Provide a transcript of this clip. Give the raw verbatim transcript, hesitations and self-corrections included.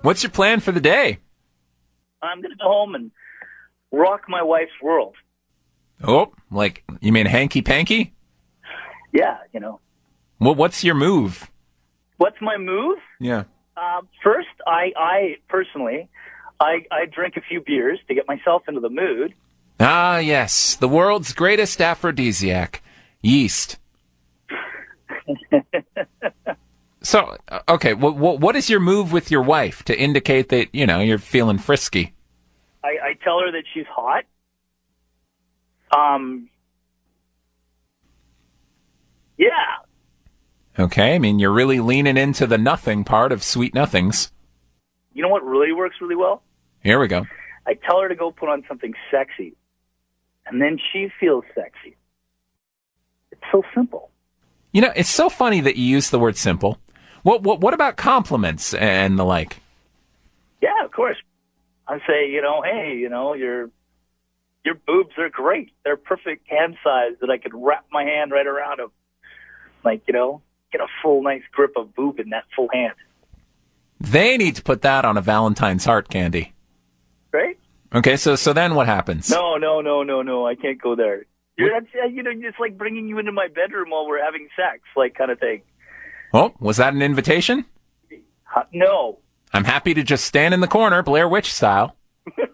What's your plan for the day? I'm going to go home and rock my wife's world. Oh, like, you mean hanky-panky? Yeah, you know. Well, what's your move? What's my move? Yeah. Uh, first, I, I personally, I, I drink a few beers to get myself into the mood. Ah, yes, the world's greatest aphrodisiac, yeast. So, uh, okay, well, what is your move with your wife to indicate that, you know, you're feeling frisky? I, I tell her that she's hot. Um. Yeah. Okay, I mean, you're really leaning into the nothing part of Sweet Nothings. You know what really works really well? Here we go. I tell her to go put on something sexy, and then she feels sexy. It's so simple. You know, it's so funny that you use the word simple. What what what about compliments and the like? Yeah, of course. I say, you know, hey, you know, your your boobs are great. They're perfect hand size that I could wrap my hand right around them. Like, you know, get a full nice grip of boob in that full hand. They need to put that on a Valentine's heart candy. Right? Okay, so so then what happens? No, no, no, no, no. I can't go there. You're, that's, uh, you know, it's like bringing you into my bedroom while we're having sex, like kind of thing. Oh, was that an invitation? Uh, no. I'm happy to just stand in the corner, Blair Witch style.